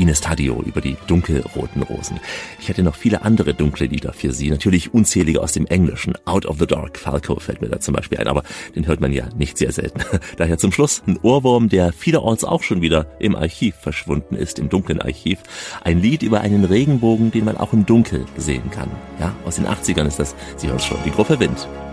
Ines Taddeo über die dunkelroten Rosen. Ich hätte noch viele andere dunkle Lieder für Sie, natürlich unzählige aus dem Englischen. Out of the Dark, Falco fällt mir da zum Beispiel ein, aber den hört man ja nicht sehr selten. Daher zum Schluss ein Ohrwurm, der vielerorts auch schon wieder im Archiv verschwunden ist, im dunklen Archiv. Ein Lied über einen Regenbogen, den man auch im Dunkel sehen kann. Ja, aus den 80ern ist das, Sie hören es schon, die Gruppe Wind.